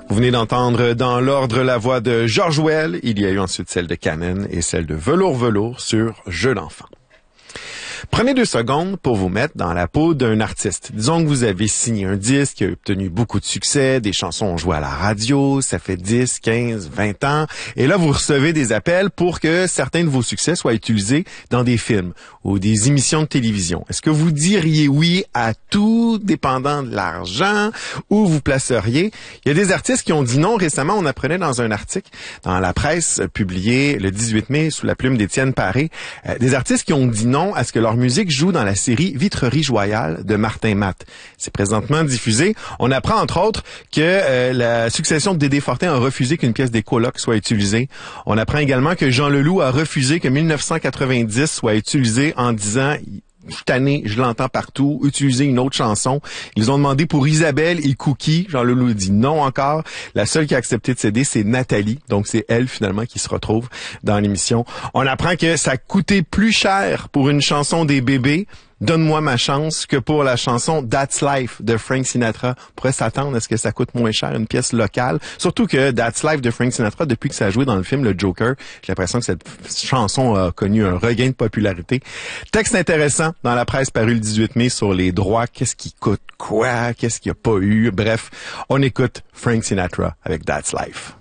Vous venez d'entendre dans l'ordre la voix de George Well. Il y a eu ensuite celle de Canon et celle de Velours sur Jeu d'enfant. Prenez 2 secondes pour vous mettre dans la peau d'un artiste. Disons que vous avez signé un disque qui a obtenu beaucoup de succès, des chansons ont joué à la radio, ça fait 10, 15, 20 ans, et là vous recevez des appels pour que certains de vos succès soient utilisés dans des films ou des émissions de télévision. Est-ce que vous diriez oui à tout, dépendant de l'argent, ou vous placeriez? Il y a des artistes qui ont dit non récemment. On apprenait dans un article dans la presse publié le 18 mai sous la plume d'Étienne Paré, des artistes qui ont dit non à ce que leur musique joue dans la série Vitrerie Joyale de Martin Matt. C'est présentement diffusé. On apprend entre autres que la succession de Dédé Fortin a refusé qu'une pièce des Colocs soit utilisée. On apprend également que Jean Leloup a refusé que 1990 soit utilisé en disant je suis tanné, je l'entends partout, utiliser une autre chanson. Ils ont demandé pour Isabelle et Cookie. Jean Leloup dit non encore. La seule qui a accepté de céder, c'est Nathalie. Donc, c'est elle, finalement, qui se retrouve dans l'émission. On apprend que ça coûtait plus cher pour une chanson des Bébés, Donne-moi ma chance, que pour la chanson That's Life de Frank Sinatra. On pourrait s'attendre à ce que ça coûte moins cher, une pièce locale. Surtout que That's Life de Frank Sinatra, depuis que ça a joué dans le film Le Joker, j'ai l'impression que cette chanson a connu un regain de popularité. Texte intéressant dans la presse paru le 18 mai sur les droits. Qu'est-ce qui coûte quoi? Qu'est-ce qu'il n'y a pas eu? Bref, on écoute Frank Sinatra avec That's Life.